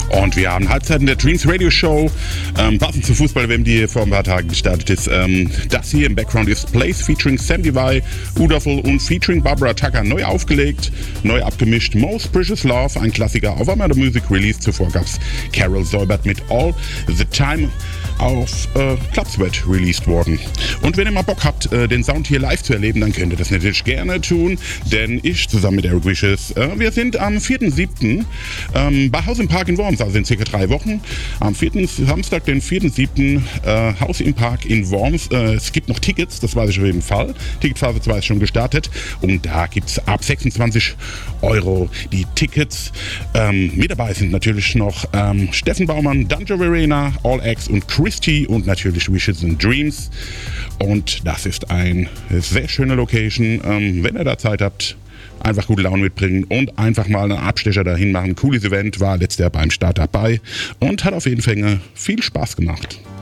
Und wir haben Halbzeiten der Dreams Radio Show. Passend zur Fußball-WM, die vor ein paar Tagen gestartet ist. Das hier im Background ist Place featuring Sam Divine, Udaful und featuring Barbara Tucker. Neu aufgelegt, neu abgemischt. Most Precious Love, ein Klassiker auf Amanda Music Release. Zuvor gab es Carol Seubert mit All the Time auf Club Sweat released worden. Und wenn ihr mal Bock habt, den Sound hier live zu erleben, dann könnt ihr das natürlich gerne tun. Denn ich zusammen mit Eric Wishes, wir sind am 4.7. Bei Haus im Park in Worms, also in circa 3 Wochen. Am 4. Samstag, den 4.7. Haus im Park in Worms. Es gibt noch Tickets, das weiß ich auf jeden Fall. Ticketphase 2 ist schon gestartet. Und da gibt es ab 26 € die Tickets. Mit dabei sind natürlich noch Steffen Baumann, Danjo Verena, All X und Christy und natürlich Wishes and Dreams. Und das ist eine sehr schöne Location. Wenn ihr da Zeit habt, einfach gute Laune mitbringen und einfach mal einen Abstecher dahin machen. Cooles Event, war letztes Jahr beim Start dabei und hat auf jeden Fall viel Spaß gemacht.